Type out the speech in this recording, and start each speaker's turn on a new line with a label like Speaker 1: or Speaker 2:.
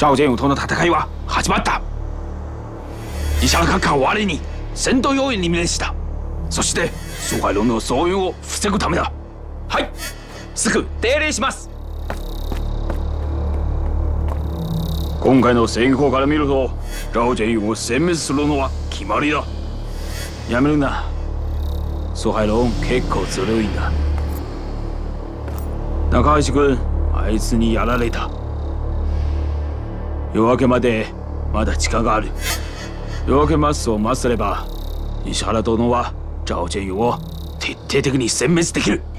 Speaker 1: 趙建勇との戦いは始まった。石原閣下を我に戦闘要員に命じた。そして蘇海龍の増援を防ぐためだ。はい、すぐ定例します。今回の戦況から見ると趙建勇を殲滅するのは決まりだ。やめるな。蘇海龍結構ずるいんだ。中橋君、あいつにやられた。夜明けまでまだ時間がある。夜明けますを待つれば石原殿は趙建勇を徹底的に殲滅できる。